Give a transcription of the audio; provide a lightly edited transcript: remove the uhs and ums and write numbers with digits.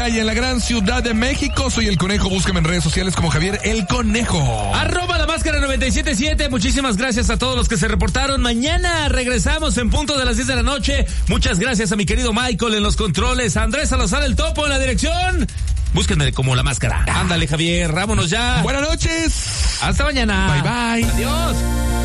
República y en la gran Ciudad de México. Soy El Conejo, búscame en redes sociales como Javier El Conejo. @LaMáscara 977, muchísimas gracias a todos los que se reportaron. Mañana regresamos en punto de las 10 de la noche. Muchas gracias a mi querido Michael en los controles, a Andrés Salazar el Topo en la dirección. Búsquenme como La Máscara. Ándale, Javier, vámonos ya. Buenas noches. Hasta mañana. Bye, bye. Adiós.